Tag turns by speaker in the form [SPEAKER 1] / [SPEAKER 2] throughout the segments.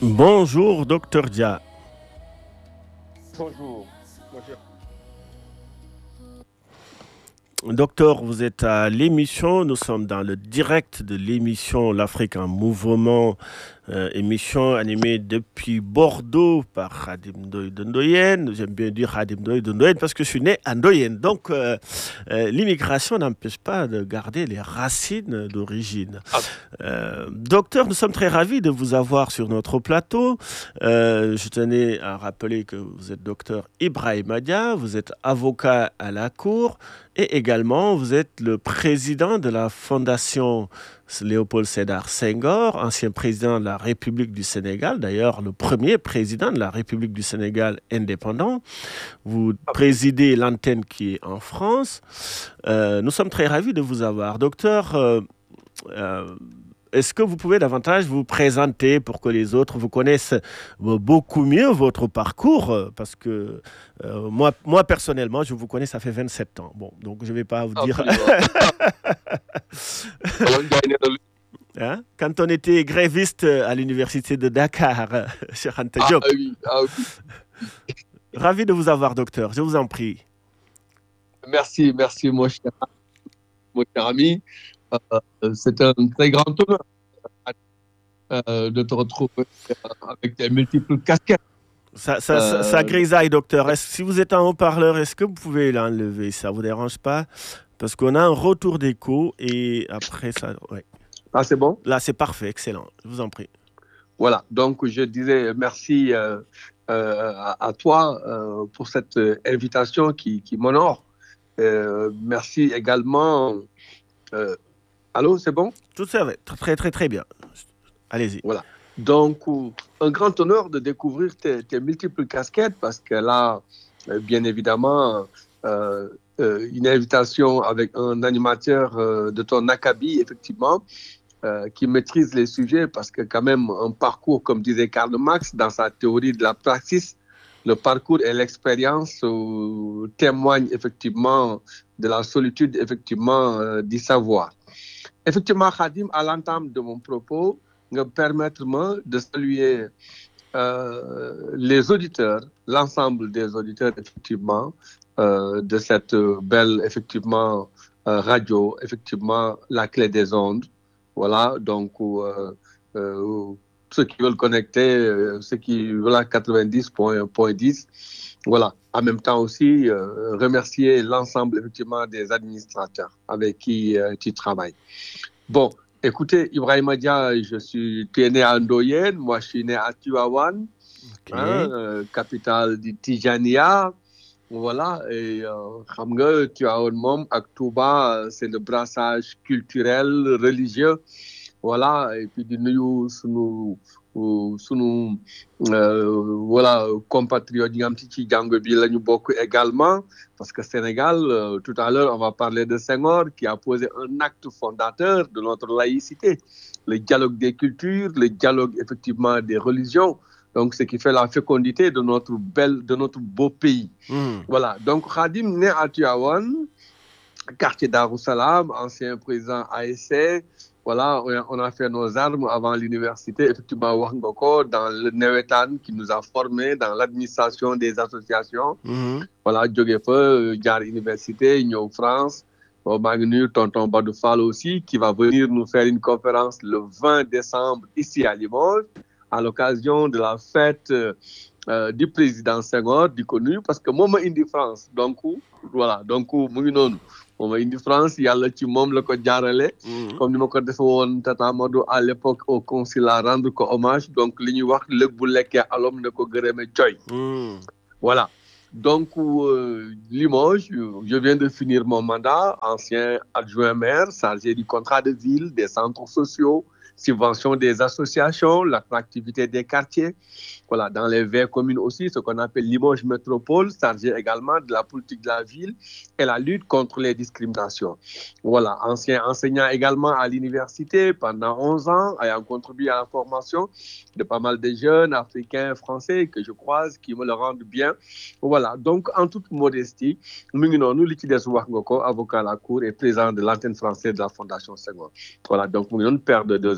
[SPEAKER 1] Bonjour, docteur Dia.
[SPEAKER 2] Bonjour. Bonjour.
[SPEAKER 1] Docteur, vous êtes à l'émission. Nous sommes dans le direct de l'émission L'Afrique en mouvement, émission animée depuis Bordeaux par Khadim Ndoye de Ndoyen. J'aime bien dire Khadim Ndoye de Ndoyen parce que je suis né à Ndoyen. Donc, l'immigration n'empêche pas de garder les racines d'origine.
[SPEAKER 2] Ah,
[SPEAKER 1] Docteur, nous sommes très ravis de vous avoir sur notre plateau. Je tenais à rappeler que vous êtes docteur Ibrahima Dia, vous êtes avocat à la Cour et également vous êtes le président de la Fondation Léopold Sédar Senghor, ancien président de la République du Sénégal, d'ailleurs le premier président de la République du Sénégal indépendant. Vous présidez l'antenne qui est en France. Nous sommes très ravis de vous avoir. Docteur, euh, est-ce que vous pouvez davantage vous présenter pour que les autres vous connaissent beaucoup mieux votre parcours? Parce que moi, personnellement, je vous connais, ça fait 27 ans. Bon, donc je ne vais pas vous dire.
[SPEAKER 2] absolument. Wolof Njaay nee na lu-
[SPEAKER 1] Hein, quand on était gréviste à l'université de Dakar, Cheikh Anta
[SPEAKER 2] Ah
[SPEAKER 1] Diop.
[SPEAKER 2] oui, ah oui.
[SPEAKER 1] Ravi de vous avoir, docteur. Je vous en prie.
[SPEAKER 2] Merci, merci, mon cher ami. C'est un très grand honneur de te retrouver avec tes multiples casquettes.
[SPEAKER 1] Ça
[SPEAKER 2] Euh,
[SPEAKER 1] grisaille, docteur. Si vous êtes en haut-parleur, est-ce que vous pouvez l'enlever? Ça ne vous dérange pas? Parce qu'on a un retour d'écho et après ça. Ouais.
[SPEAKER 2] ah, c'est bon?
[SPEAKER 1] Là, c'est parfait, excellent. Je vous en prie.
[SPEAKER 2] Voilà, donc je disais merci à toi pour cette invitation qui m'honore. Merci également. euh, Allô, c'est bon?
[SPEAKER 1] Tout ça va très, très, très bien. Allez-y.
[SPEAKER 2] Voilà. Donc, un grand honneur de découvrir tes multiples casquettes parce que là, bien évidemment, une invitation avec un animateur de ton acabit, effectivement, qui maîtrise les sujets parce que quand même, un parcours, comme disait Karl Marx dans sa théorie de la praxis, le parcours et l'expérience témoignent effectivement de la solitude, effectivement, du savoir. Effectivement, Khadim, à l'entame de mon propos, me permettre de saluer les auditeurs, l'ensemble des auditeurs, effectivement, de cette belle, effectivement, radio, effectivement, la clé des ondes. Voilà, donc, euh, ceux qui veulent connecter, ceux qui veulent à 90.10, voilà. En même temps aussi, remercier l'ensemble, effectivement, des administrateurs avec qui tu travailles. Bon, écoutez, Ibrahima Dia, tu es né à Ndoyen, moi je suis né à Tivaouane,
[SPEAKER 1] OK.
[SPEAKER 2] hein, capitale du Tijania. Voilà, et xam nga Tivaouane moom ak Touba, c'est le brassage culturel, religieux. Voilà, et puis di nuyu sunu voilà compatriotes yi nga xam ci jàngo bi la ñu bokk également parce que Sénégal tout à l'heure on va parler de Senghor qui a posé un acte fondateur de notre laïcité, le dialogue des cultures, le dialogue effectivement des religions, donc ce qui fait la fécondité de notre beau pays. Voilà, donc Khadim né à Tivaouane, quartier Darou Salam, ancien président ASC. Voilà, on a fait nos armes avant l'université, effectivement, Wangoko, dans le Newetan qui nous a formés dans l'administration des associations. Voilà, Djogefe, Diar Université, Union France. Bon, Magnu, Tonton Badou Fall aussi, qui va venir nous faire une conférence le 20 décembre ici à Limoges, à l'occasion de la fête du président Senghor, du connu, parce que moi, je suis France. Donc, voilà, donc, je moom indi France yàlla ci moom la ko jaarale comme ni ma ko defee woon Tata Amadou à l'époque au consulat rendre ko hommage donc li ñuy wax lëg bu lekkee alom ne ko gërëme coy. Voilà, donc Limoges, je viens de finir mon mandat, ancien adjoint maire chargé du contrat de ville, des centres sociaux, subvention des associations, l'attractivité des quartiers. Voilà, dans les 20 communes aussi, ce qu'on appelle Limoges Métropole, chargé également de la politique de la ville et la lutte contre les discriminations. Voilà, ancien enseignant également à l'université pendant 11 ans, ayant contribué à la formation de pas mal de jeunes africains, français que je croise, qui me le rendent bien. Voilà, donc en toute modestie, nous liquides avocat à la Cour et président de l'antenne française de la Fondation Senghor. Voilà, donc nous sommes père de 2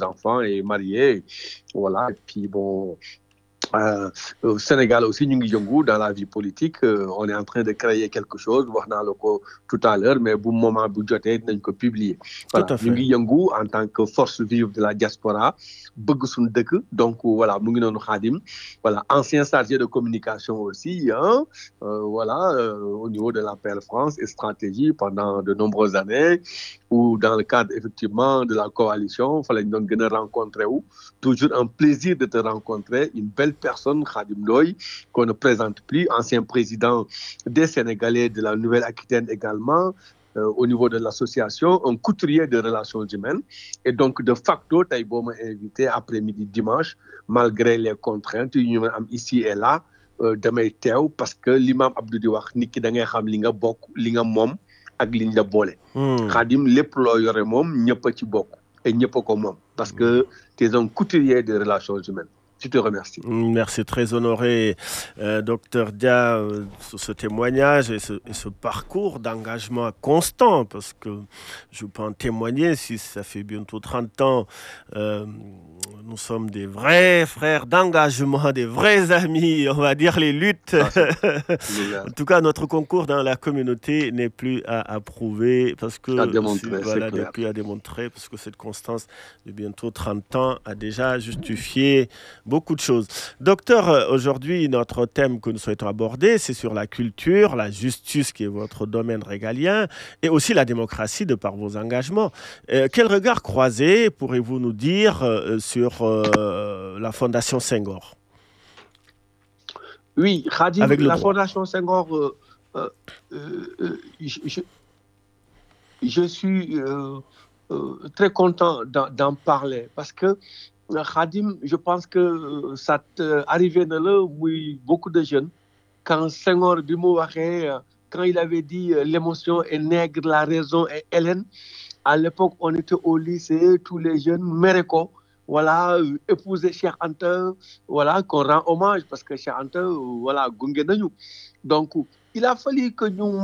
[SPEAKER 2] enfants et marié. Voilà. Et puis bon. Au Sénégal aussi, ñu ngi yëngu dans la vie politique. On est en train de créer quelque chose, wax naa la ko tout à l'heure, mais bu moment bu jotee dinañ ko publier. Voilà, ñu ngi yëngu en tant que force vive de la diaspora, bëgg suñu dëkk. Donc voilà, mu ngi noonu Khadim. Voilà, ancien chargé de communication aussi, hein, au niveau de l'APR France et stratégie pendant de nombreuses années, ou dans le cadre effectivement de la coalition, il fallait nous rencontrer où. Toujours un plaisir de te rencontrer, une belle personne, Khadim Ndoye, qu'on ne présente plus, ancien président des Sénégalais de la Nouvelle-Aquitaine également, au niveau de l'association, un couturier de relations humaines. Et donc, de facto, Taïbo m'a invité après-midi dimanche, malgré les contraintes ici et là, damay teew parce que l'imam Abdou di wax nit ki da ngay xam li nga bokk, li nga moom ak liñ la boole. Khadim lépp loo yore moom ñëpp a ci bokk et ñëpp a ko moom parce que tu es un couturier de relations humaines. Je te remercie.
[SPEAKER 1] Merci, très honoré, Docteur Dia, sur ce témoignage et ce parcours d'engagement constant, parce que je peux en témoigner, si ça fait bientôt 30 ans, nous sommes des vrais frères d'engagement, des vrais amis, on va dire les luttes. En tout cas, notre concours dans la communauté n'est plus à prouver, parce que n'est plus à démontrer, parce que cette constance de bientôt 30 ans a déjà justifié beaucoup de choses. Docteur, aujourd'hui, notre thème que nous souhaitons aborder, c'est sur la culture, la justice qui est votre domaine régalien, et aussi la démocratie de par vos engagements. Quel regard croisé pourrez-vous nous dire sur la Fondation Senghor?
[SPEAKER 2] Oui, Khadim, la Fondation Senghor, je suis très content d'en parler parce que Khadim, je pense que ça arrivait de là où beaucoup de jeunes, quand Senghor quand il avait dit l'émotion est nègre, la raison est hélène, à l'époque on était au lycée, tous les jeunes, Mereko, voilà, épouser Cheikh Anta, voilà, qu'on rend hommage parce que Cheikh Anta, voilà, gunge nañu. Donc, il a fallu que nous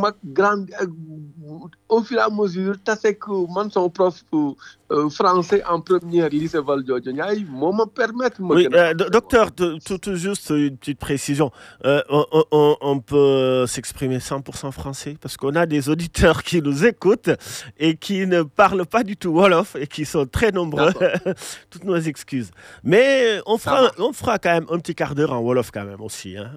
[SPEAKER 2] au fur et à mesure, c'est que son prof français en première lycée Valdiodio Ndiaye, me permettre.
[SPEAKER 1] Oui, docteur, tout juste une petite précision. On peut s'exprimer 100% français parce qu'on a des auditeurs qui nous écoutent et qui ne parlent pas du tout Wolof et qui sont très nombreux. Toutes nos excuses. Mais on fera quand même un petit quart d'heure en Wolof quand même aussi. Hein.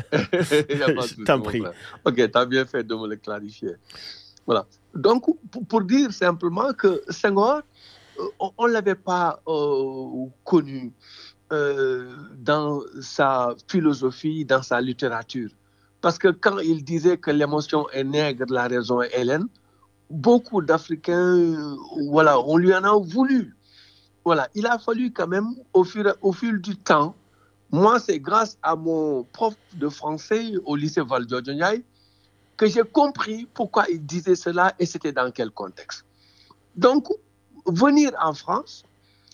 [SPEAKER 1] Je t'en prie.
[SPEAKER 2] Ok, tu as bien fait de me le clarifier. Voilà. Donc, pour dire simplement que Senghor, on ne l'avait pas connu dans sa philosophie, dans sa littérature. Parce que quand il disait que l'émotion est nègre, la raison est hélène, beaucoup d'Africains, voilà, on lui en a voulu. Voilà, il a fallu quand même, au fil du temps, moi, c'est grâce à mon prof de français au lycée Valdiodio Ndiaye que j'ai compris pourquoi il disait cela et c'était dans quel contexte. Donc, venir en France,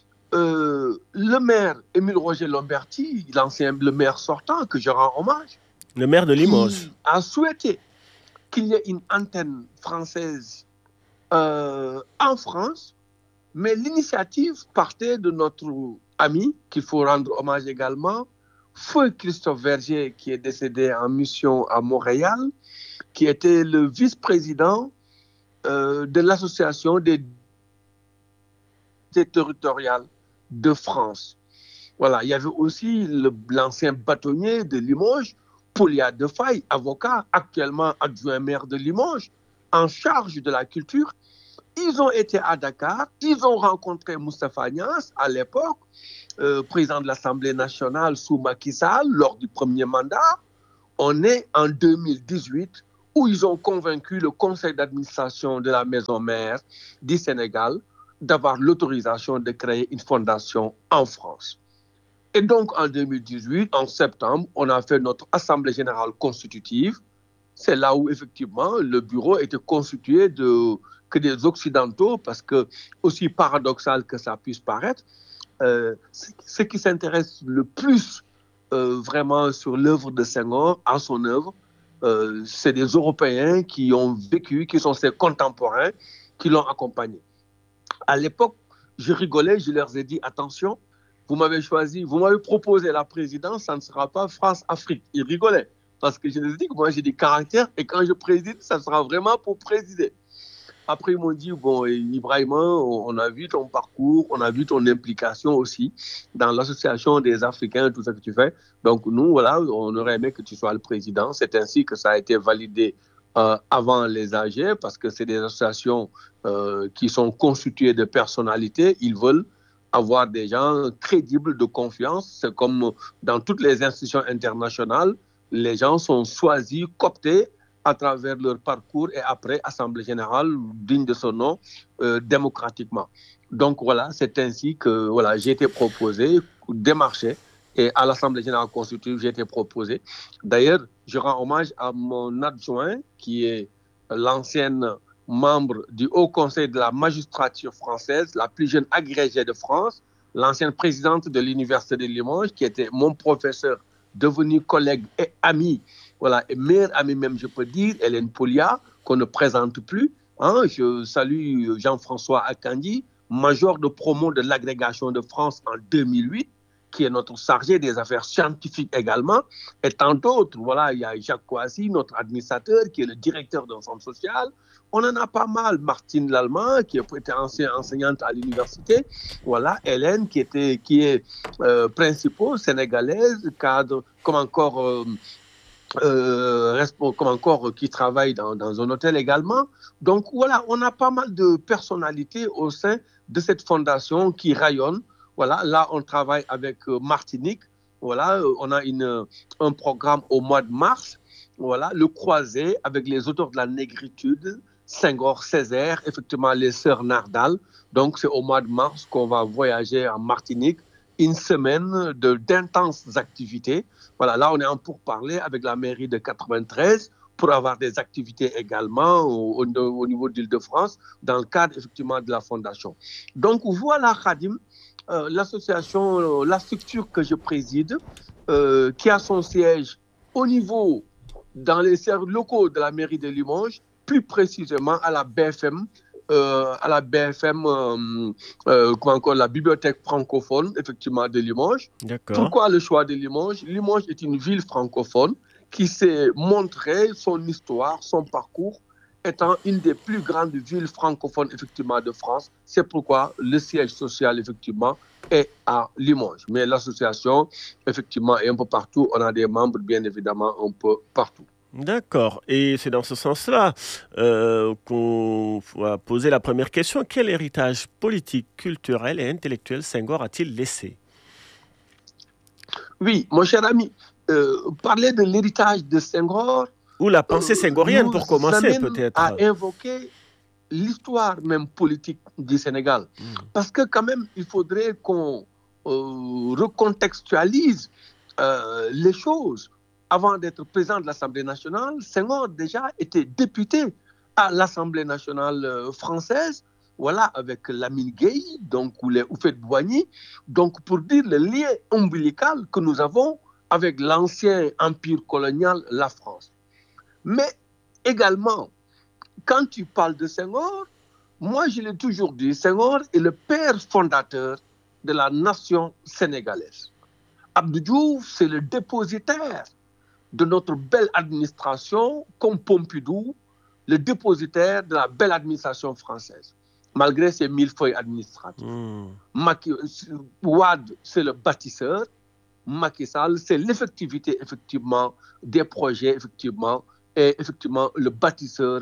[SPEAKER 2] le maire Émile Roger Lamberty, le maire sortant, que je rends hommage,
[SPEAKER 1] le maire de Limoges,
[SPEAKER 2] a souhaité qu'il y ait une antenne française en France, mais l'initiative partait de notre ami, qu'il faut rendre hommage également, Feu Christophe Verger, qui est décédé en mission à Montréal, qui était le vice-président de l'association des territoriales de France. Voilà, il y avait aussi l'ancien bâtonnier de Limoges, Paulia Defaille, avocat, actuellement adjoint maire de Limoges, en charge de la culture. Ils ont été à Dakar, ils ont rencontré Moustapha Niasse à l'époque, président de l'Assemblée nationale sous Macky Sall lors du premier mandat. On est en 2018 où ils ont convaincu le conseil d'administration de la maison mère du Sénégal d'avoir l'autorisation de créer une fondation en France. Et donc en 2018, en septembre, on a fait notre assemblée générale constitutive. C'est là où effectivement le bureau était constitué que des Occidentaux, parce que aussi paradoxal que ça puisse paraître, ce qui s'intéresse le plus vraiment sur l'œuvre de Senghor, à son œuvre, c'est des Européens qui ont vécu, qui sont ses contemporains, qui l'ont accompagné. À l'époque, je rigolais, je leur ai dit, attention, vous m'avez choisi, vous m'avez proposé la présidence, ça ne sera pas France-Afrique. Ils rigolaient, parce que je leur ai dit que moi j'ai des caractères, et quand je préside, ça sera vraiment pour présider. Après, ils m'ont dit, bon, Ibrahima, on a vu ton parcours, on a vu ton implication aussi dans l'association des Africains, tout ça que tu fais. Donc, nous, voilà, on aurait aimé que tu sois le président. C'est ainsi que ça a été validé avant les AG, parce que c'est des associations qui sont constituées de personnalités. Ils veulent avoir des gens crédibles, de confiance. C'est comme dans toutes les institutions internationales, les gens sont choisis, cooptés à travers leur parcours et après Assemblée générale digne de son nom démocratiquement. Donc voilà, c'est ainsi que voilà, j'ai été proposé, démarché et à l'Assemblée générale constitutive, j'ai été proposé. D'ailleurs, je rends hommage à mon adjoint qui est l'ancienne membre du Haut Conseil de la magistrature française, la plus jeune agrégée de France, l'ancienne présidente de l'Université de Limoges, qui était mon professeur, devenu collègue et ami. Voilà, et meilleure amie même, je peux dire, Hélène Polia, qu'on ne présente plus. Hein, je salue Jean-François Akandi, major de promo de l'agrégation de France en 2008, qui est notre chargé des affaires scientifiques également, et tant d'autres. Voilà, il y a Jacques Kouassi, notre administrateur, qui est le directeur d'un centre social. On en a pas mal. Martine Lallemand, qui était ancienne enseignante à l'université. Voilà, Hélène, qui est principale sénégalaise, cadre, comme encore qui travaille dans un hôtel également. Donc voilà, on a pas mal de personnalités au sein de cette fondation qui rayonne. Voilà, là on travaille avec Martinique. Voilà, on a un programme au mois de mars. Voilà, le croisé avec les auteurs de la négritude, Senghor, Césaire, effectivement les sœurs Nardal. Donc c'est au mois de mars qu'on va voyager en Martinique, une semaine d'intenses activités. Voilà, là on est en pourparlers avec la mairie de 93 pour avoir des activités également au niveau d'Île-de-France dans le cadre effectivement de la fondation. Donc voilà Khadim, l'association, la structure que je préside, qui a son siège au niveau, dans les locaux de la mairie de Limoges, plus précisément à la BFM, encore la bibliothèque francophone, effectivement, de Limoges. Pourquoi le choix de Limoges? Limoges est une ville francophone qui s'est montrée son histoire, son parcours, étant une des plus grandes villes francophones, effectivement, de France. C'est pourquoi le siège social, effectivement, est à Limoges. Mais l'association, effectivement, est un peu partout. On a des membres, bien évidemment, un peu partout.
[SPEAKER 1] D'accord. Et c'est dans ce sens-là qu'on va poser la première question. Quel héritage politique, culturel et intellectuel Senghor a-t-il laissé?
[SPEAKER 2] Oui, mon cher ami, parler de l'héritage de Senghor...
[SPEAKER 1] Ou la pensée senghorienne, pour commencer, peut-être.
[SPEAKER 2] À invoquer l'histoire même politique du Sénégal. Parce que quand même, il faudrait qu'on recontextualise les choses. Avant d'être président de l'Assemblée nationale, Senghor déjà était député à l'Assemblée nationale française, voilà, avec Lamine Gueye, donc, ou les Houphouët-Boigny, donc pour dire le lien ombilical que nous avons avec l'ancien empire colonial, la France. Mais également, quand tu parles de Senghor, moi je l'ai toujours dit, Senghor est le père fondateur de la nation sénégalaise. Abdou Diouf, c'est le dépositaire de notre belle administration, comme Pompidou, le dépositaire de la belle administration française, malgré ses millefeuilles administratives. Wade, c'est le bâtisseur. Macky Sall, c'est l'effectivité, effectivement, des projets, effectivement, et effectivement le bâtisseur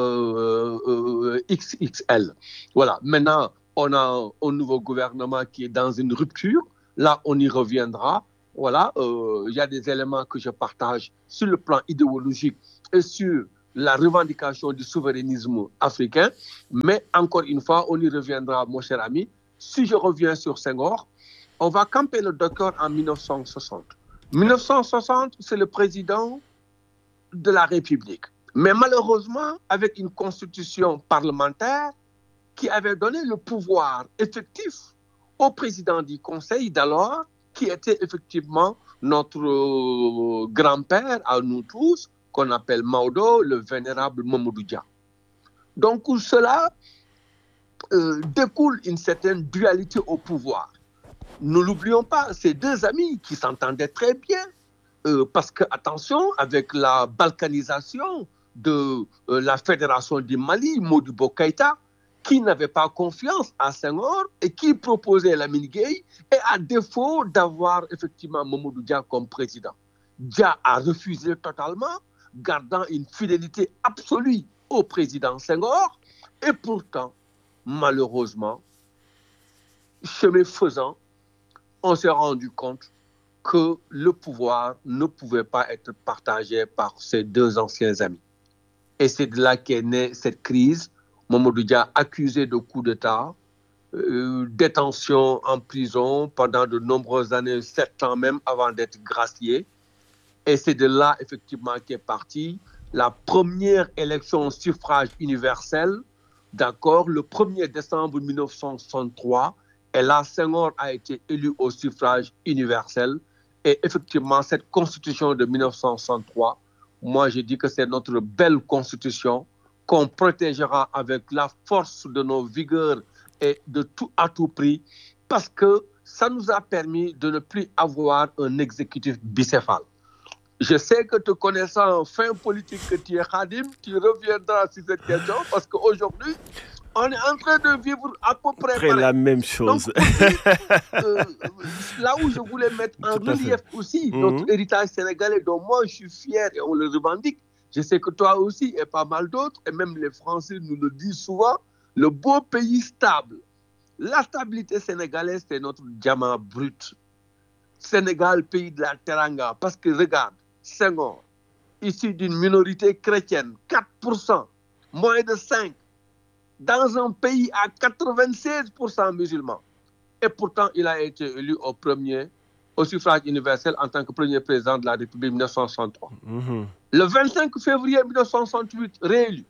[SPEAKER 2] XXL. Voilà. Maintenant, on a un nouveau gouvernement qui est dans une rupture. Là, on y reviendra. Voilà, y a des éléments que je partage sur le plan idéologique et sur la revendication du souverainisme africain. Mais encore une fois, on y reviendra, mon cher ami. Si je reviens sur Senghor, on va camper le docteur en 1960. 1960, c'est le président de la République. Mais malheureusement, avec une constitution parlementaire qui avait donné le pouvoir effectif au président du Conseil d'alors, qui était effectivement notre grand-père à nous tous, qu'on appelle Maodo, le vénérable Mamadou Dia. Donc cela découle une certaine dualité au pouvoir. Ne l'oublions pas, ces deux amis qui s'entendaient très bien, parce que, attention, avec la balkanisation de la Fédération du Mali, Modibo Keïta, qui n'avait pas confiance à Senghor et qui proposait Lamine Gueye, et à défaut d'avoir effectivement Mamadou Dia comme président. Dia a refusé totalement, gardant une fidélité absolue au président Senghor, et pourtant, malheureusement, chemin faisant, on s'est rendu compte que le pouvoir ne pouvait pas être partagé par ces deux anciens amis. Et c'est de là qu'est née cette crise. Mamadou Dia accusé de coup d'État, détention en prison pendant de nombreuses années, 7 ans même avant d'être gracié. Et c'est de là, effectivement, qu'est partie la première élection au suffrage universel, d'accord, le 1er décembre 1963. Et là, Senghor a été élu au suffrage universel. Et effectivement, cette constitution de 1963, moi, je dis que c'est notre belle constitution qu'on protégera avec la force de nos vigueurs et à tout prix, parce que ça nous a permis de ne plus avoir un exécutif bicéphale. Je sais que te connaissant fin politique que tu es, Khadim, tu reviendras sur cette question, parce qu'aujourd'hui, on est en train de vivre à peu près
[SPEAKER 1] la même chose.
[SPEAKER 2] Donc, là où je voulais mettre en relief aussi notre héritage sénégalais, dont moi je suis fier et on le revendique, je sais que toi aussi et pas mal d'autres, et même les Français nous le disent souvent, le beau pays stable. La stabilité sénégalaise, c'est notre diamant brut. Sénégal, pays de la Teranga, parce que regarde, Senghor, issu d'une minorité chrétienne, 4%, moins de 5%, dans un pays à 96% musulmans. Et pourtant, il a été élu au suffrage universel en tant que premier président de la République en 1963. Le 25 février 1968, réélu.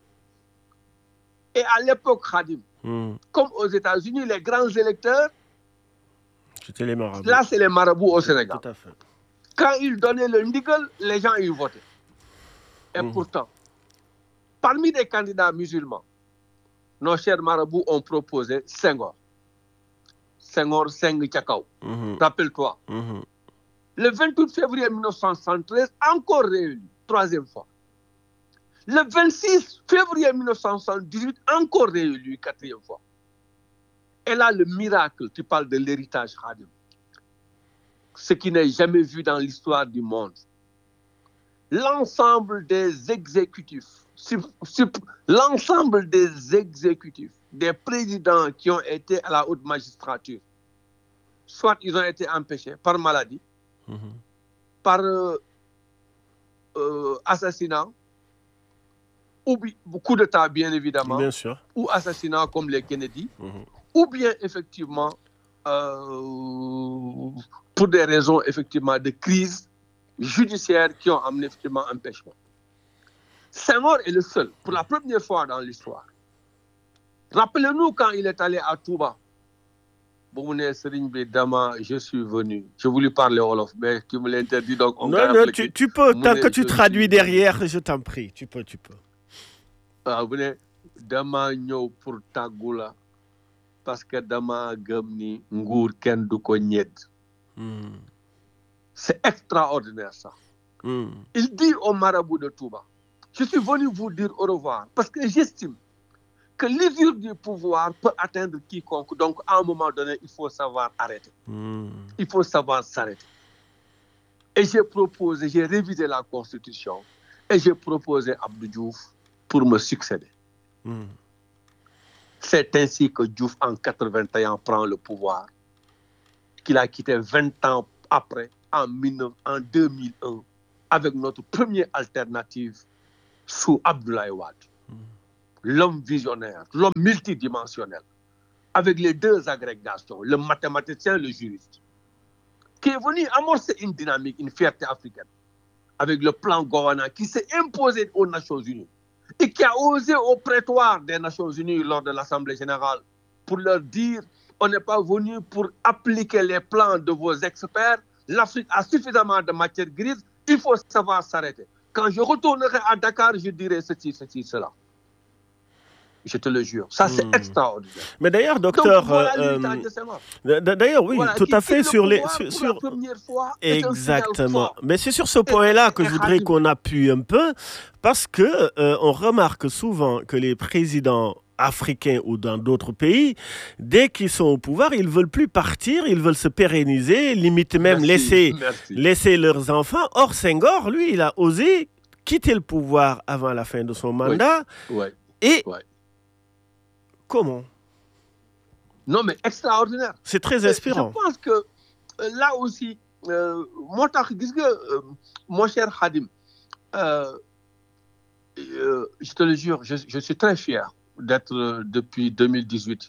[SPEAKER 2] Et à l'époque, Khadim, comme aux États-Unis, les grands électeurs,
[SPEAKER 1] c'était les marabouts.
[SPEAKER 2] Là, c'est les marabouts au Sénégal.
[SPEAKER 1] Tout à fait.
[SPEAKER 2] Quand ils donnaient le ndigal, les gens y votaient. Et pourtant, parmi les candidats musulmans, nos chers marabouts ont proposé Senghor. Senghor Seng Tchakao. Rappelle-toi. Le 28 février 1973, encore réélu, 3e fois. Le 26 février 1978, encore réélu, 4e fois. Et là, le miracle, tu parles de l'héritage Khadim. Ce qui n'est jamais vu dans l'histoire du monde. L'ensemble des exécutifs, des présidents qui ont été à la haute magistrature, soit ils ont été empêchés par maladie, par assassinat, ou coup d'État, bien évidemment,
[SPEAKER 1] bien sûr,
[SPEAKER 2] ou assassinat comme les Kennedy, ou bien effectivement pour des raisons effectivement de crise judiciaire qui ont amené effectivement un empêchement. Senghor est le seul, pour la première fois dans l'histoire. Rappelez-nous quand il est allé à Touba. Je suis venu. Je voulais parler Wolof, mais tu me l'interdis, donc on
[SPEAKER 1] non, tu peux, tant que tu traduis derrière, je t'en prie, tu peux.
[SPEAKER 2] Dama ñëw pour tàggula parce que dama gëm ni nguur kenn du ko ñedd. C'est extraordinaire ça. Il dit au marabout de Touba, je suis venu vous dire au revoir parce que j'estime que l'usure du pouvoir peut atteindre quiconque. Donc à un moment donné, il faut savoir arrêter. Il faut savoir s'arrêter. Et j'ai révisé la Constitution et j'ai proposé Abdou Diouf pour me succéder. C'est ainsi que Diouf, en 81, prend le pouvoir, qu'il a quitté 20 ans après, en 2001, avec notre première alternative sous Abdoulaye Wade. L'homme visionnaire, l'homme multidimensionnel, avec les deux agrégations, le mathématicien et le juriste, qui est venu amorcer une dynamique, une fierté africaine, avec le plan Gowana qui s'est imposé aux Nations Unies et qui a osé au prétoire des Nations Unies lors de l'Assemblée générale pour leur dire on n'est pas venu pour appliquer les plans de vos experts, l'Afrique a suffisamment de matière grise, il faut savoir s'arrêter. Quand je retournerai à Dakar, je dirai ceci, cela. Je te le jure. Ça, c'est extraordinaire.
[SPEAKER 1] Mais d'ailleurs,
[SPEAKER 2] Donc,
[SPEAKER 1] docteur,
[SPEAKER 2] voilà l'héritage de Senghor.
[SPEAKER 1] d'ailleurs, oui,
[SPEAKER 2] Voilà,
[SPEAKER 1] tout à fait
[SPEAKER 2] sur
[SPEAKER 1] sur
[SPEAKER 2] la première fois, est un signal
[SPEAKER 1] exactement.
[SPEAKER 2] fort.
[SPEAKER 1] Mais c'est sur ce point-là que je voudrais qu'on appuie un peu, parce que on remarque souvent que les présidents africains ou dans d'autres pays, dès qu'ils sont au pouvoir, ils veulent plus partir, ils veulent se pérenniser, limite même laisser leurs enfants. Or, Senghor, lui, il a osé quitter le pouvoir avant la fin de son mandat.
[SPEAKER 2] Oui.
[SPEAKER 1] Et comment?
[SPEAKER 2] Non, mais extraordinaire.
[SPEAKER 1] C'est très inspirant.
[SPEAKER 2] Je pense que là aussi, mon cher Khadim, je te le jure, je suis très fier d'être depuis 2018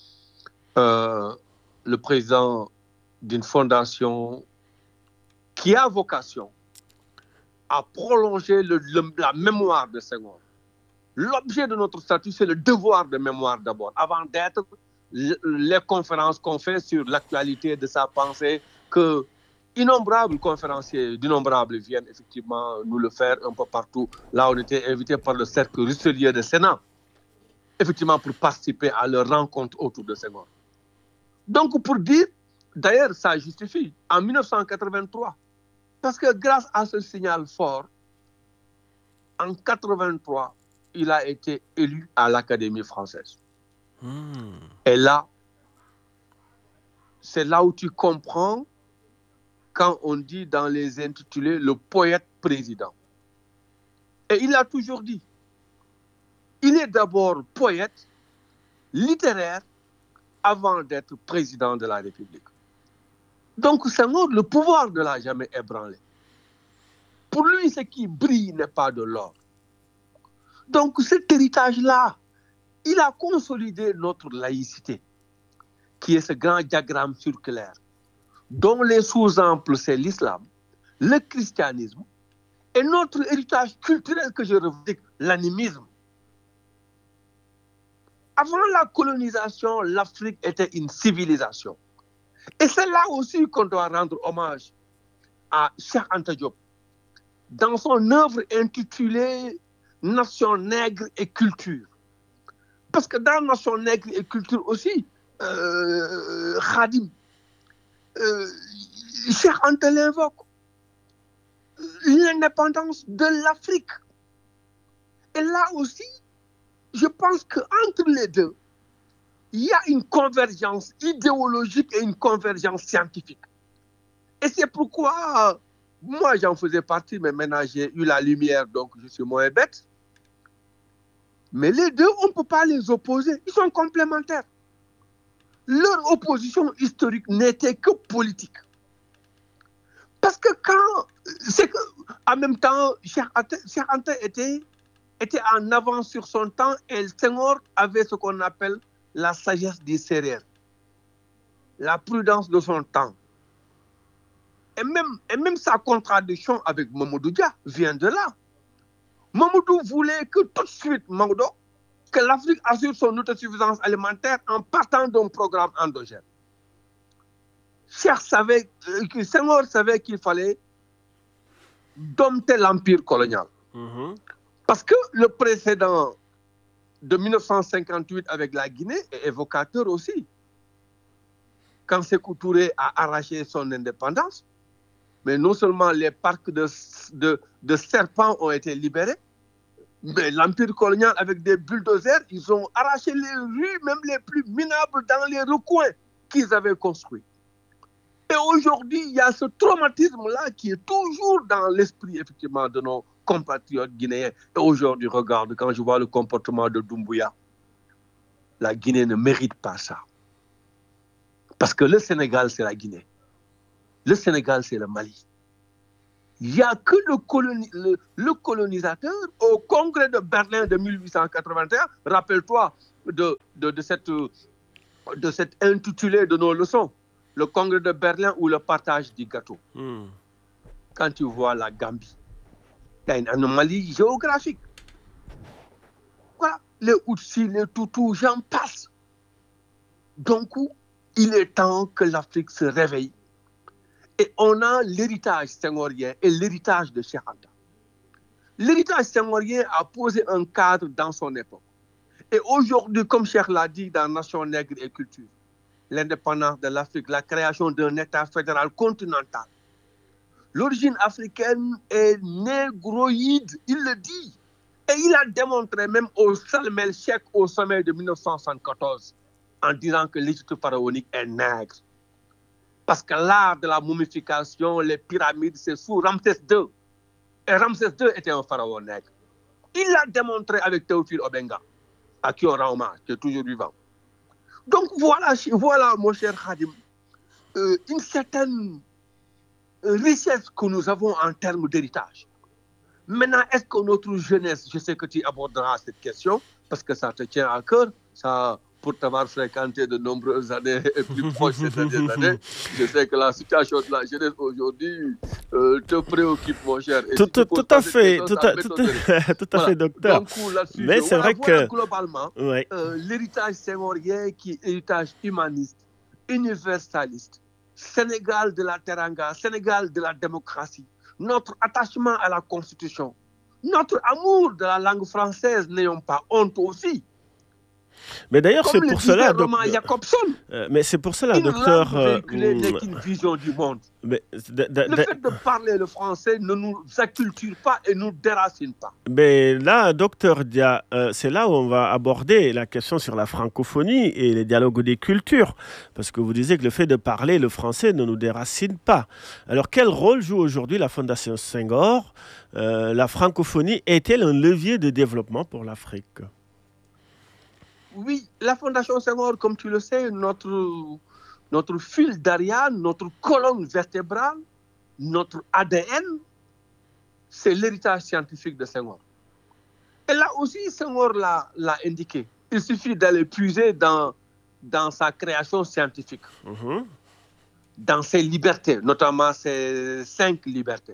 [SPEAKER 2] le président d'une fondation qui a vocation à prolonger la mémoire de Senghor. L'objet de notre statut, c'est le devoir de mémoire d'abord, avant d'être les conférences qu'on fait sur l'actualité de sa pensée, que innombrables conférenciers d'innombrables viennent effectivement nous le faire un peu partout. Là, on était invités par le cercle Richelieu de Sénat, effectivement pour participer à leur rencontre autour de Senghor. Donc, pour dire, d'ailleurs, ça justifie, en 1983, parce que grâce à ce signal fort, en 1983, il a été élu à l'Académie française. Et là, c'est là où tu comprends quand on dit dans les intitulés le poète président. Et il a toujours dit, il est d'abord poète, littéraire, avant d'être président de la République. Donc, Senghor, le pouvoir ne l'a jamais ébranlé. Pour lui, ce qui brille n'est pas de l'or. Donc, cet héritage-là, il a consolidé notre laïcité, qui est ce grand diagramme circulaire, dont les sous-amples, c'est l'islam, le christianisme, et notre héritage culturel que je revendique, l'animisme. Avant la colonisation, l'Afrique était une civilisation. Et c'est là aussi qu'on doit rendre hommage à Cheikh Anta Diop, dans son œuvre intitulée Nation nègre et culture. Parce que dans Nation nègre et culture aussi, Khadim, Cheikh Anta l'invoque, l'indépendance de l'Afrique. Et là aussi, je pense qu'entre les deux, il y a une convergence idéologique et une convergence scientifique. Et c'est pourquoi, moi j'en faisais partie, mais maintenant j'ai eu la lumière, donc je suis moins bête. Mais les deux, on ne peut pas les opposer, ils sont complémentaires. Leur opposition historique n'était que politique. Parce que en même temps, Cheikh Anta était en avance sur son temps et Senghor avait ce qu'on appelle la sagesse des Sérères, la prudence de son temps. Et même sa contradiction avec Mamadou Dia vient de là. Mamadou voulait que tout de suite, que l'Afrique assure son autosuffisance alimentaire en partant d'un programme endogène. Senghor savait qu'il fallait dompter l'empire colonial. Parce que le précédent de 1958 avec la Guinée est évocateur aussi. Quand Sékou Touré a arraché son indépendance, mais non seulement les parcs de serpents ont été libérés, mais l'empire colonial avec des bulldozers, ils ont arraché les rues, même les plus minables, dans les recoins qu'ils avaient construits. Et aujourd'hui, il y a ce traumatisme-là qui est toujours dans l'esprit, effectivement, de nos compatriotes guinéens. Et aujourd'hui, regarde, quand je vois le comportement de Doumbouya, la Guinée ne mérite pas ça. Parce que le Sénégal, c'est la Guinée. Le Sénégal, c'est le Mali. Il n'y a que le colonisateur au congrès de Berlin de 1881. Rappelle-toi de cet intitulé de nos leçons. Le congrès de Berlin ou le partage du gâteau. Quand tu vois la Gambie, il y a une anomalie géographique. Voilà, les Houthis, les Toutous, j'en passe. Donc, il est temps que l'Afrique se réveille. Et on a l'héritage senghorien et l'héritage de Cheikh Anta. L'héritage senghorien a posé un cadre dans son époque. Et aujourd'hui, comme Cheikh l'a dit dans Nation Nègre et Culture, l'indépendance de l'Afrique, la création d'un État fédéral continental. L'origine africaine est négroïde, il le dit. Et il a démontré même au Sharm el-Sheikh au sommet de 1974 en disant que l'Égypte pharaonique est nègre. Parce que l'art de la momification, les pyramides, c'est sous Ramsès II. Et Ramsès II était un pharaon nègre. Il l'a démontré avec Théophile Obenga, à qui on rend hommage, qui est toujours vivant. Donc voilà mon cher Khadim, une certaine richesse que nous avons en termes d'héritage. Maintenant, est-ce que notre jeunesse, je sais que tu aborderas cette question, parce que ça te tient à cœur, ça, pour t'avoir fréquenté de nombreuses années et plus proche ces dernières années, je sais que la situation de la jeunesse aujourd'hui te préoccupe, mon cher. Et
[SPEAKER 1] Tout à fait, tout à fait, docteur.
[SPEAKER 2] Donc, là-dessus,
[SPEAKER 1] mais c'est vrai que
[SPEAKER 2] globalement,
[SPEAKER 1] ouais.
[SPEAKER 2] L'héritage sémorien qui est héritage humaniste, universaliste, Sénégal de la Teranga, Sénégal de la démocratie, notre attachement à la Constitution, notre amour de la langue française, n'ayons pas honte aussi.
[SPEAKER 1] Mais d'ailleurs, c'est pour cela,
[SPEAKER 2] Jacobson,
[SPEAKER 1] mais c'est pour cela, docteur.
[SPEAKER 2] N'est qu'une vision du monde.
[SPEAKER 1] Mais,
[SPEAKER 2] le fait de parler le français ne nous acculture pas et ne nous déracine pas.
[SPEAKER 1] Mais là, docteur Dia, c'est là où on va aborder la question sur la francophonie et les dialogues des cultures. Parce que vous disiez que le fait de parler le français ne nous déracine pas. Alors, quel rôle joue aujourd'hui la Fondation Senghor? La francophonie est-elle un levier de développement pour l'Afrique?
[SPEAKER 2] Oui, la Fondation Senghor, comme tu le sais, notre fil d'Ariane, notre colonne vertébrale, notre ADN, c'est l'héritage scientifique de Senghor. Et là aussi, Senghor l'a indiqué. Il suffit d'aller puiser dans sa création scientifique, dans ses libertés, notamment ses 5 libertés.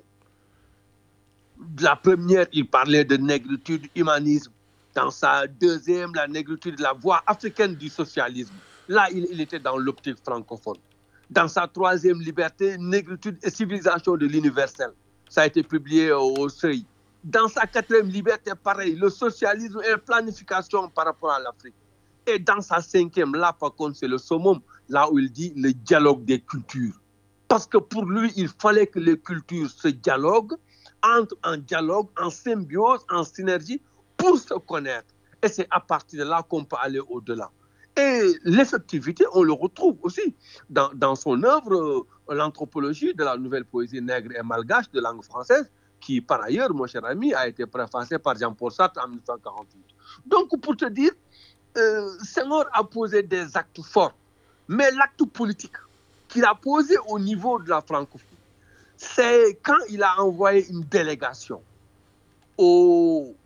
[SPEAKER 2] La première, il parlait de négritude, humanisme. Dans sa deuxième, la négritude, la voie africaine du socialisme. Là, il était dans l'optique francophone. Dans sa troisième liberté, négritude et civilisation de l'universel. Ça a été publié au Seuil. Dans sa quatrième liberté, pareil, le socialisme et la planification par rapport à l'Afrique. Et dans sa cinquième, là, par contre, c'est le summum, là où il dit le dialogue des cultures. Parce que pour lui, il fallait que les cultures se dialoguent, entrent en dialogue, en symbiose, en synergie, pour se connaître. Et c'est à partir de là qu'on peut aller au-delà. Et l'effectivité, on le retrouve aussi dans son œuvre, l'anthropologie de la nouvelle poésie nègre et malgache de langue française, qui, par ailleurs, mon cher ami, a été préfacée par Jean-Paul Sartre en 1948. Donc, pour te dire, Senghor a posé des actes forts. Mais l'acte politique qu'il a posé au niveau de la francophonie, c'est quand il a envoyé une délégation au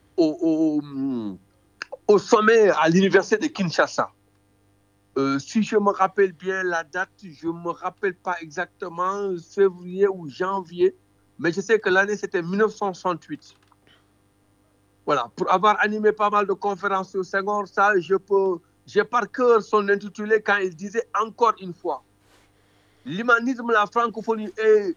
[SPEAKER 2] sommet à l'université de Kinshasa. Si je me rappelle bien la date, je ne me rappelle pas exactement février ou janvier, mais je sais que l'année c'était 1968. Voilà, pour avoir animé pas mal de conférences sur Senghor, ça, j'ai par cœur son intitulé quand il disait encore une fois, l'humanisme, la francophonie est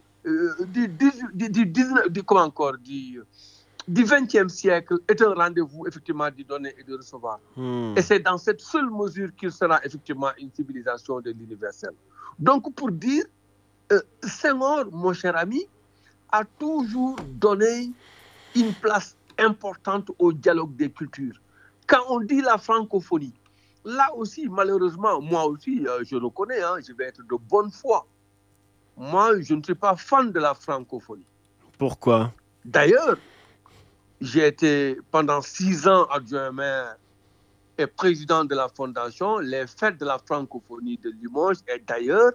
[SPEAKER 2] du XXe siècle est un rendez-vous effectivement de donner et de recevoir. Et c'est dans cette seule mesure qu'il sera effectivement une civilisation de l'universel. Donc pour dire, Senghor, mon cher ami, a toujours donné une place importante au dialogue des cultures. Quand on dit la francophonie, là aussi, malheureusement, moi aussi, je le connais, je vais être de bonne foi. Moi, je ne suis pas fan de la francophonie.
[SPEAKER 1] Pourquoi?
[SPEAKER 2] D'ailleurs, j'ai été pendant 6 ans adjoint maire et président de la fondation, les fêtes de la francophonie de Limoges, et d'ailleurs,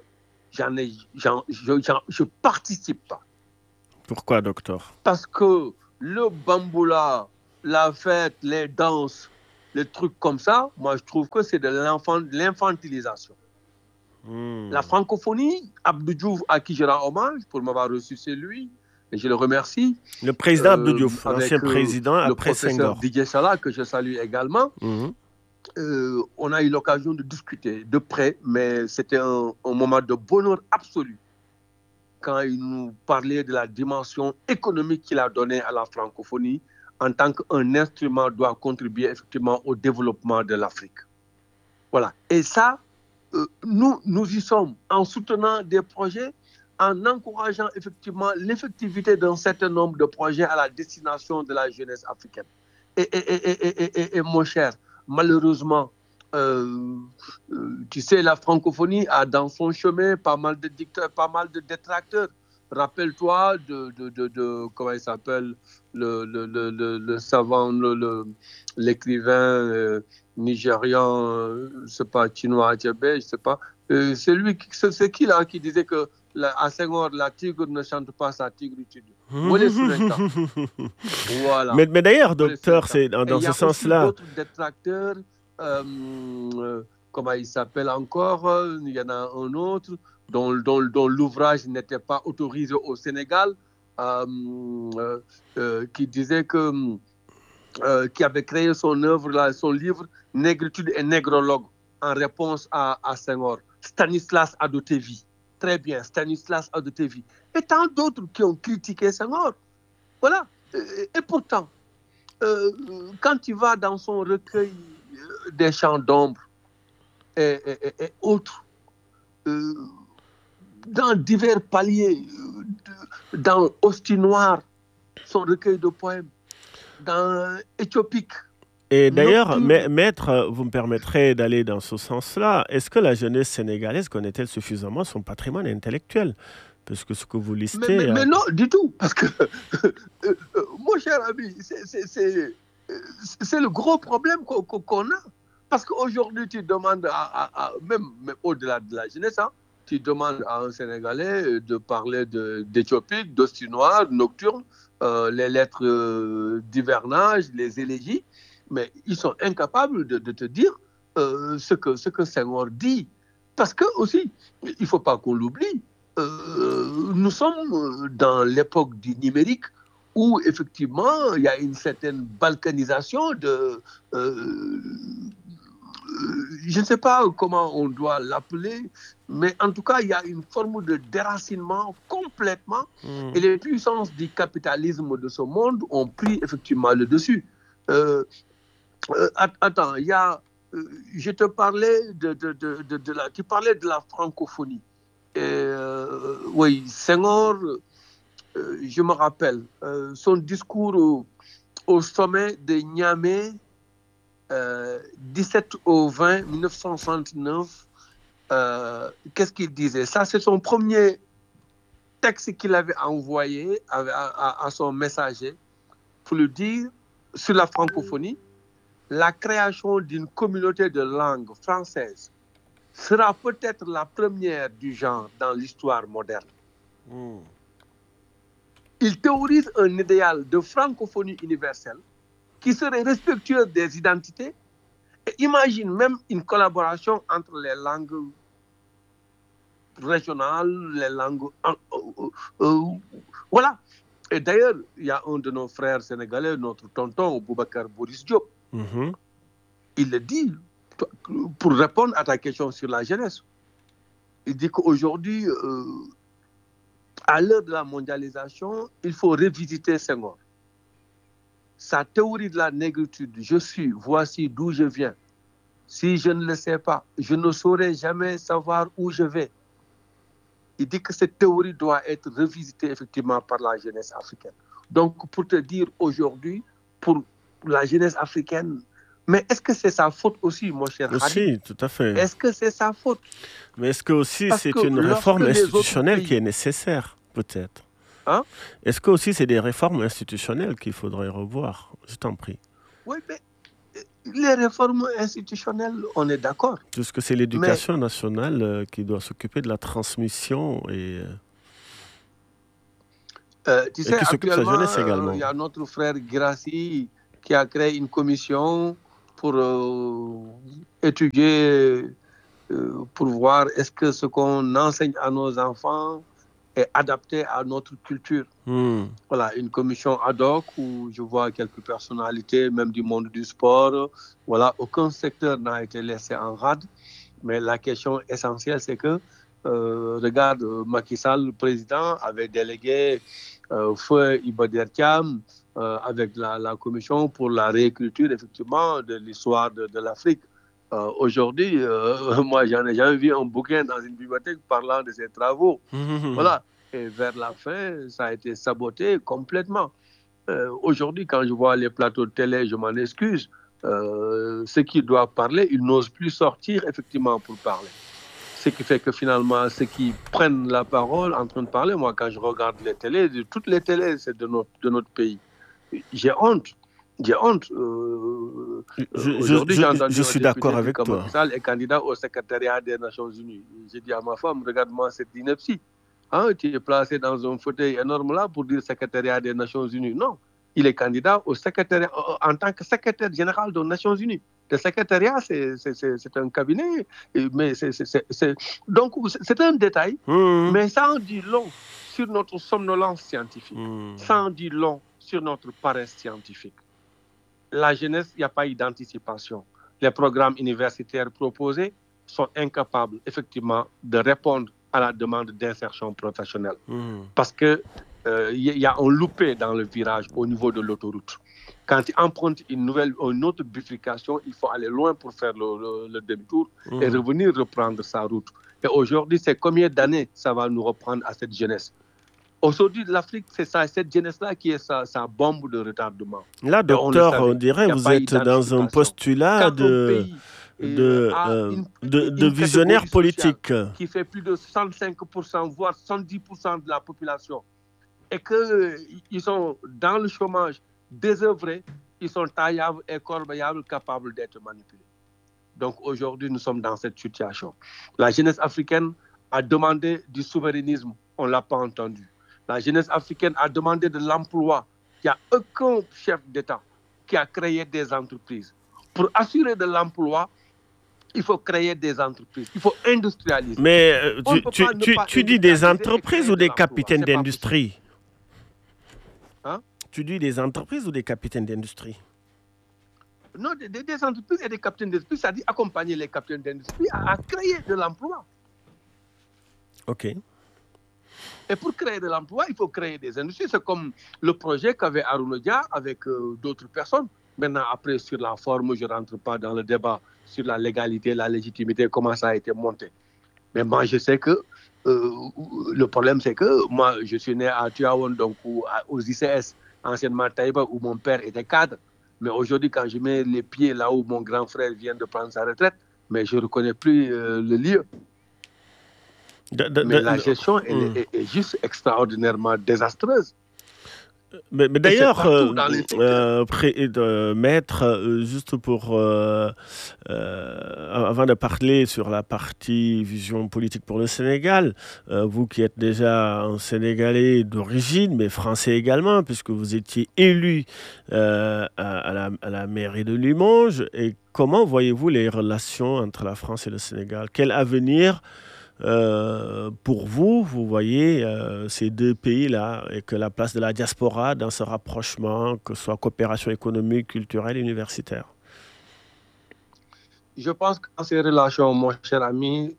[SPEAKER 2] je participe pas.
[SPEAKER 1] Pourquoi, docteur?
[SPEAKER 2] Parce que le bamboula, la fête, les danses, les trucs comme ça, moi je trouve que c'est de l'infantilisation. La francophonie, Abdou Diouf, à qui je rends hommage pour m'avoir reçu, c'est lui, et je le remercie.
[SPEAKER 1] Le président Abdou Diouf, l'ancien président après Senghor.
[SPEAKER 2] Le professeur Didier Salah, que je salue également. On a eu l'occasion de discuter de près, mais c'était un moment de bonheur absolu quand il nous parlait de la dimension économique qu'il a donnée à la francophonie en tant qu'un instrument, doit contribuer effectivement au développement de l'Afrique. Voilà. Et ça, nous y sommes en soutenant des projets, en encourageant effectivement l'effectivité d'un certain nombre de projets à la destination de la jeunesse africaine. Et mon cher, malheureusement, tu sais, la francophonie a dans son chemin pas mal de dictateurs, pas mal de détracteurs. Rappelle-toi de comment il s'appelle, le savant, l'écrivain nigérian, je ne sais pas, Chinua Achebe, je ne sais pas. C'est qui là qui disait que à Senghor, la tigre ne chante pas sa tigritude. Voilà.
[SPEAKER 1] Mais d'ailleurs, docteur, c'est dans ce sens-là.
[SPEAKER 2] Il y a aussi d'autres détracteurs, comment il s'appelle encore, il y en a un autre, dont l'ouvrage n'était pas autorisé au Sénégal, qui disait que, qui avait créé son œuvre, son livre Négritude et négrologue, en réponse à Senghor. Stanislas Adotevi. Très bien, Stanislas Adotevi. Et tant d'autres qui ont critiqué Senghor. Voilà. Et pourtant, quand tu vas dans son recueil des chants d'ombre et autres, dans divers paliers, dans Hostie Noire, son recueil de poèmes, dans Éthiopique.
[SPEAKER 1] Et d'ailleurs, maître, vous me permettrez d'aller dans ce sens-là. Est-ce que la jeunesse sénégalaise connaît-elle suffisamment son patrimoine intellectuel? Parce que ce que vous listez...
[SPEAKER 2] Mais non, du tout. Parce que, mon cher ami, c'est le gros problème qu'on a. Parce qu'aujourd'hui, tu demandes, même au-delà de la jeunesse, hein, tu demandes à un Sénégalais de parler d'Éthiopie, d'Hostie Noire, Nocturne, les lettres d'hivernage, les élégies, mais ils sont incapables de te dire ce que Senghor dit. Parce que aussi, il ne faut pas qu'on l'oublie, nous sommes dans l'époque du numérique où effectivement il y a une certaine balkanisation de... je ne sais pas comment on doit l'appeler, mais en tout cas, il y a une forme de déracinement complètement, et les puissances du capitalisme de ce monde ont pris effectivement le dessus. Attends, il y a... je te parlais tu parlais de la francophonie. Oui, Senghor, je me rappelle, son discours au sommet de Niamey, 17 au 20 1969, qu'est-ce qu'il disait? Ça, c'est son premier texte qu'il avait envoyé à son messager pour lui dire, sur la francophonie, la création d'une communauté de langue française sera peut-être la première du genre dans l'histoire moderne. Il théorise un idéal de francophonie universelle qui serait respectueux des identités et imagine même une collaboration entre les langues régionales, les langues... voilà. Et d'ailleurs, il y a un de nos frères sénégalais, notre tonton, Boubacar Boris Diop. Il le dit, pour répondre à ta question sur la jeunesse. Il dit qu'aujourd'hui, à l'heure de la mondialisation, il faut revisiter Senghor. Sa théorie de la négritude, je suis, voici d'où je viens. Si je ne le sais pas, je ne saurais jamais savoir où je vais. Il dit que cette théorie doit être revisitée effectivement par la jeunesse africaine. Donc, pour te dire aujourd'hui, pour la jeunesse africaine, mais est-ce que c'est sa faute aussi, mon cher Hadi?
[SPEAKER 1] Aussi, tout à fait.
[SPEAKER 2] Est-ce que c'est sa faute?
[SPEAKER 1] Mais est-ce que aussi c'est une réforme institutionnelle qui est nécessaire, peut-être?
[SPEAKER 2] Hein?
[SPEAKER 1] Est-ce que aussi c'est des réformes institutionnelles qu'il faudrait revoir? Je t'en prie.
[SPEAKER 2] Oui, mais les réformes institutionnelles, on est d'accord.
[SPEAKER 1] Puisque c'est l'éducation nationale qui doit s'occuper de la transmission et
[SPEAKER 2] tu sais,
[SPEAKER 1] qui s'occupe de sa jeunesse également.
[SPEAKER 2] Il y a notre frère Girassi qui a créé une commission pour étudier, pour voir est-ce que ce qu'on enseigne à nos enfants est adapté à notre culture. Voilà, une commission ad hoc où je vois quelques personnalités, même du monde du sport. Voilà, aucun secteur n'a été laissé en rade. Mais la question essentielle, c'est que regarde, Macky Sall, le président, avait délégué Feu Iba Der Thiam avec la commission pour la réécriture, effectivement, de l'histoire de l'Afrique. Aujourd'hui, moi, j'en ai jamais vu un bouquin dans une bibliothèque parlant de ces travaux. Voilà. Et vers la fin, ça a été saboté complètement. Aujourd'hui, quand je vois les plateaux de télé, je m'en excuse. Ceux qui doivent parler, ils n'osent plus sortir, effectivement, pour parler. Ce qui fait que finalement, ceux qui prennent la parole en train de parler, moi, quand je regarde les télés, toutes les télés, c'est de notre pays. J'ai honte. J'ai honte. Aujourd'hui, j'ai entendu
[SPEAKER 1] je suis d'accord avec toi.
[SPEAKER 2] Macky Sall est candidat au secrétariat des Nations Unies. J'ai dit à ma femme, regarde-moi cette ineptie. Hein, tu es placé dans un fauteuil énorme là pour dire secrétariat des Nations Unies. Non, il est candidat au secrétariat, en tant que secrétaire général des Nations Unies. Le secrétariat, c'est un cabinet, mais donc c'est un détail, mais ça en dit long sur notre somnolence scientifique, ça en dit long sur notre paresse scientifique. La jeunesse, il n'y a pas eu d'anticipation. Les programmes universitaires proposés sont incapables, effectivement, de répondre à la demande d'insertion professionnelle. Parce qu'il y a un loupé dans le virage au niveau de l'autoroute. Quand tu empruntes une autre bifurcation, il faut aller loin pour faire le demi-tour et revenir reprendre sa route. Et aujourd'hui, c'est combien d'années ça va nous reprendre à cette jeunesse? Aujourd'hui, l'Afrique, c'est cette jeunesse-là qui est sa bombe de retardement.
[SPEAKER 1] Là, docteur, on dirait que vous êtes dans un postulat de visionnaire politique.
[SPEAKER 2] Qui fait plus de 65%, voire 70% de la population. Et qu'ils sont dans le chômage, désœuvrés, ils sont taillables et corveillables, capables d'être manipulés. Donc aujourd'hui, nous sommes dans cette situation. La jeunesse africaine a demandé du souverainisme, on ne l'a pas entendu. La jeunesse africaine a demandé de l'emploi. Il n'y a aucun chef d'État qui a créé des entreprises. Pour assurer de l'emploi, il faut créer des entreprises, il faut industrialiser.
[SPEAKER 1] Mais tu dis des entreprises ou des capitaines d'industrie?
[SPEAKER 2] Hein?
[SPEAKER 1] Tu dis des entreprises ou des capitaines d'industrie?
[SPEAKER 2] Non, des entreprises et des capitaines d'industrie, ça dit accompagner les capitaines d'industrie à créer de l'emploi.
[SPEAKER 1] OK.
[SPEAKER 2] Et pour créer de l'emploi, il faut créer des industries. C'est comme le projet qu'avait Harouna Dia avec d'autres personnes. Maintenant, après, sur la forme, je ne rentre pas dans le débat sur la légalité, la légitimité, comment ça a été monté. Mais moi, je sais que le problème, c'est que moi, je suis né à Tivaouane, donc aux ICS, anciennement Taïba, où mon père était cadre. Mais aujourd'hui, quand je mets les pieds là où mon grand frère vient de prendre sa retraite, mais je ne reconnais plus le lieu. Mais la gestion est juste extraordinairement désastreuse.
[SPEAKER 1] Mais d'ailleurs, maître, juste pour avant de parler sur la partie vision politique pour le Sénégal, vous qui êtes déjà un Sénégalais d'origine, mais français également, puisque vous étiez élu à la mairie de Limoges, et comment voyez-vous les relations entre la France et le Sénégal? Quel avenir pour vous voyez ces deux pays-là et que la place de la diaspora dans ce rapprochement, que ce soit coopération économique, culturelle, universitaire?
[SPEAKER 2] Je pense que dans ces relations, mon cher ami,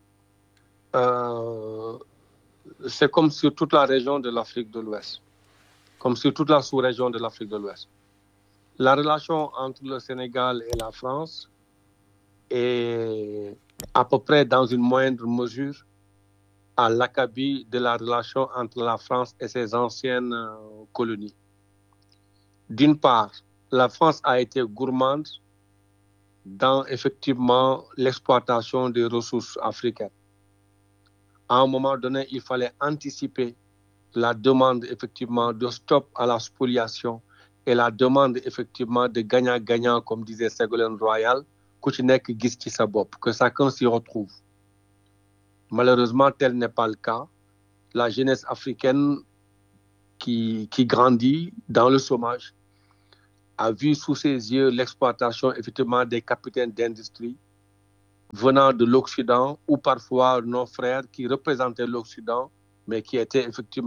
[SPEAKER 2] c'est comme sur toute la région de l'Afrique de l'Ouest, comme sur toute la sous-région de l'Afrique de l'Ouest. La relation entre le Sénégal et la France est à peu près dans une moindre mesure à l'acabit de la relation entre la France et ses anciennes colonies. D'une part, la France a été gourmande dans effectivement l'exploitation des ressources africaines. À un moment donné, il fallait anticiper la demande effectivement de stop à la spoliation et la demande effectivement de gagnant-gagnant, comme disait Ségolène Royal, que chacun s'y retrouve. Malheureusement, tel n'est pas le cas. La jeunesse africaine qui grandit dans le chômage a vu sous ses yeux l'exploitation effectivement des capitaines d'industrie venant de l'Occident ou parfois nos frères qui représentaient l'Occident, mais qui étaient effectivement